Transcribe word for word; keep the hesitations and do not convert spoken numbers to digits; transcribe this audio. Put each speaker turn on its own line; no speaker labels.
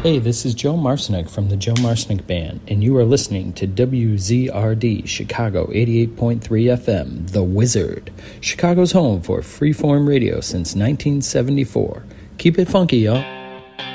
Hey, this is Joe Marcinek from the Joe Marcinek Band, and you are listening to W Z R D Chicago eighty-eight point three F M, The Wizard, Chicago's home for freeform radio since nineteen seventy-four. Keep it funky, y'all.